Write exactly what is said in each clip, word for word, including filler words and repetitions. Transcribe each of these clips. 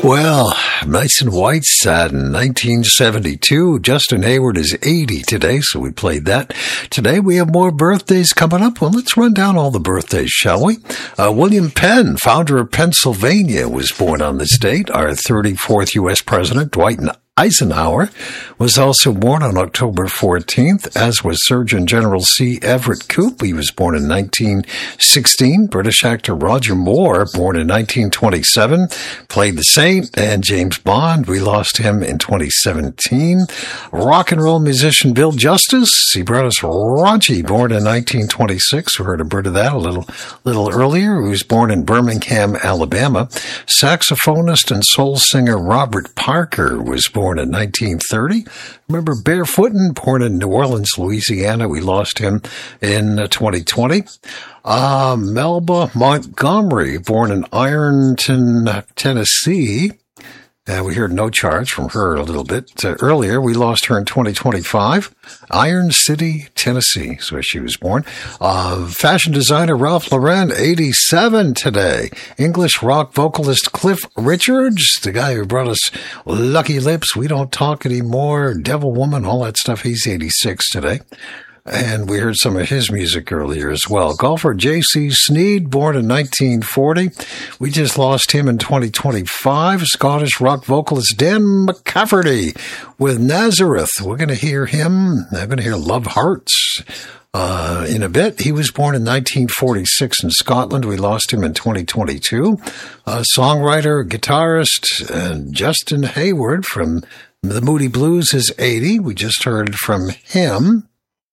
Well, Nice and White's uh, nineteen seventy-two. Justin Hayward is eighty today, so we played that. Today we have more birthdays coming up. Well, let's run down all the birthdays, shall we? Uh, William Penn, founder of Pennsylvania, was born on this date. Our thirty-fourth U S president, Dwight Eisenhower, was also born on October fourteenth, as was Surgeon General C. Everett Koop. He was born in nineteen sixteen. British actor Roger Moore, born in nineteen twenty-seven, played the Saint, and James Bond. We lost him in twenty seventeen. Rock and roll musician Bill Justice. He brought us Raunchy, born in nineteen twenty-six. We heard a bit of that a little, little earlier. He was born in Birmingham, Alabama. Saxophonist and soul singer Robert Parker was born Born in nineteen thirty. Remember Barefootin', born in New Orleans, Louisiana. We lost him in twenty twenty. Uh, Melba Montgomery, born in Ironton, Tennessee. Uh, we heard No Charge from her a little bit uh, earlier. We lost her in twenty twenty-five. Iron City, Tennessee is where she was born. Uh, fashion designer Ralph Lauren, eighty-seven today. English rock vocalist Cliff Richards, the guy who brought us Lucky Lips, We Don't Talk Anymore, Devil Woman, all that stuff. He's eighty-six today. And we heard some of his music earlier as well. Golfer J C Sneed, born in nineteen forty. We just lost him in twenty twenty-five. Scottish rock vocalist Dan McCafferty with Nazareth. We're going to hear him. I'm going to hear Love Hearts uh, in a bit. He was born in nineteen forty-six in Scotland. We lost him in twenty twenty-two. Uh, songwriter, guitarist, uh, Justin Hayward from the Moody Blues is eighty. We just heard from him.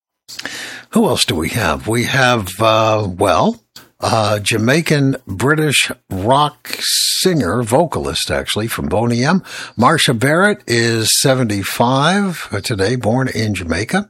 Who else do we have? We have, uh, well, uh, Jamaican British rock singer, vocalist actually, from Boney M. Marsha Barrett is seventy-five today, born in Jamaica.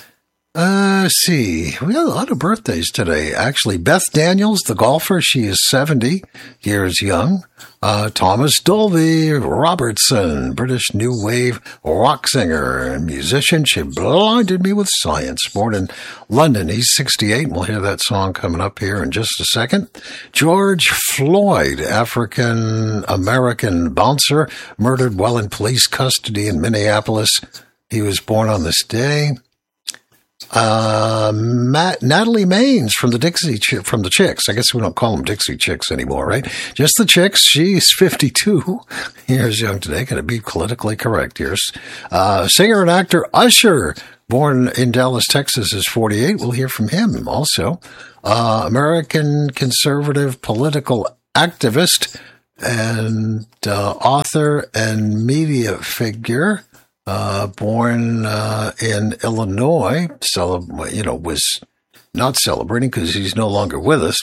Uh, let's see, we got a lot of birthdays today, actually. Beth Daniels, the golfer, she is seventy years young. Uh, Thomas Dolby Robertson, British new wave rock singer and musician. She blinded me with science. Born in London, he's sixty-eight. We'll hear that song coming up here in just a second. George Floyd, African-American bouncer, murdered while in police custody in Minneapolis. He was born on this day. Uh, Matt, Natalie Maines from the Dixie, Ch- from the Chicks. I guess we don't call them Dixie Chicks anymore, right? Just the Chicks. She's fifty-two years young today. Going to be politically correct here. Uh, singer and actor Usher, born in Dallas, Texas, is forty-eight. We'll hear from him also. Uh, American conservative political activist and uh, author and media figure. Uh, born uh, in Illinois, celeb- you know, was not celebrating because he's no longer with us.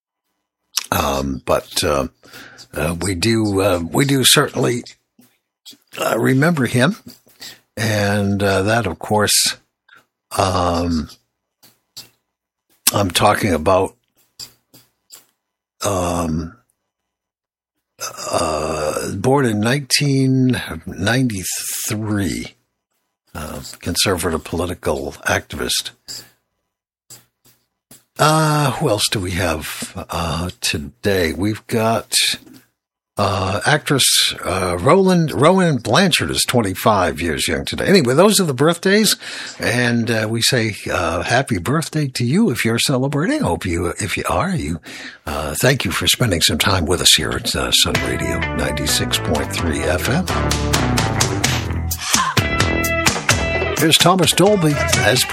Um, but uh, uh, we do uh, we do certainly uh, remember him, and uh, that, of course, um, I'm talking about. Um, Uh, born in nineteen ninety-three, uh, conservative political activist. Uh, who else do we have uh, today? We've got uh, actress uh, Roland Rowan Blanchard is twenty-five years young today. Anyway, those are the birthdays, and uh, we say uh, happy birthday to you if you're celebrating. I hope you, if you are, you. Uh, thank you for spending some time with us here at uh, Sun Radio ninety-six point three F M. Here's Thomas Dolby as